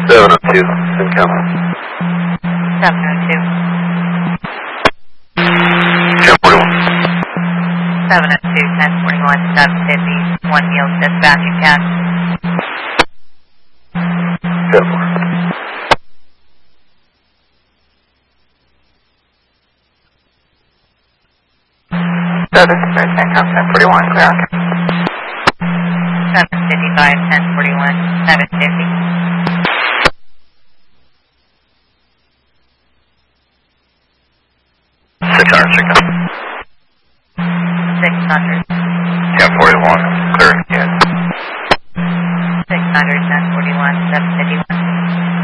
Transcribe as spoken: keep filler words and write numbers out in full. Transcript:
seven oh two, Simcoe. seven oh two. ten forty-one. seven oh two, ten forty-one, seven fifty, one yield dispatch and catch. ten four. seven forty-one, clear. seven fifty-five, ten forty-one, seven fifty. six hundred, Simcoe. six hundred.